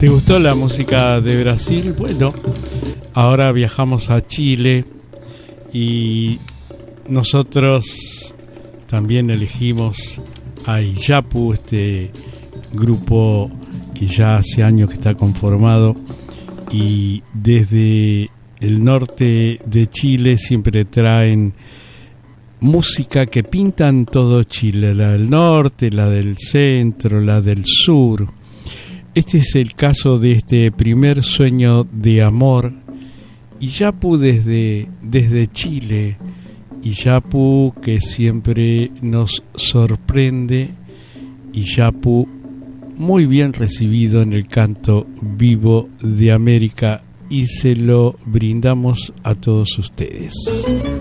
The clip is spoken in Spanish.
¿Te gustó la música de Brasil? Bueno, ahora viajamos a Chile y nosotros también elegimos a Iyapu, este grupo que ya hace años que está conformado, y desde el norte de Chile siempre traen música que pintan todo Chile, la del norte, la del centro, la del sur. Este es el caso de este primer sueño de amor. Iyapu desde Chile, Iyapu que siempre nos sorprende, Iyapu muy bien recibido en el canto vivo de América, y se lo brindamos a todos ustedes.